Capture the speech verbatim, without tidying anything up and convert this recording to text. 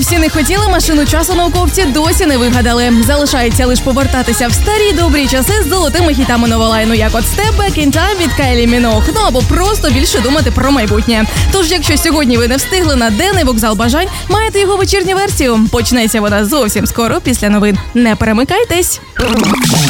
всі не хотіли машину часу, науковці досі не вигадали. Залишається лише повертатися в старі добрі часи з золотими хітами новолайну, як от «Step Back in Time» від Кайлі Міноуг. Ну або просто більше думати про майбутнє. Тож, якщо сьогодні ви не встигли на денний вокзал бажань, маєте його вечірню версію. Почнеться вона зовсім скоро після новин. Не перемикайтесь!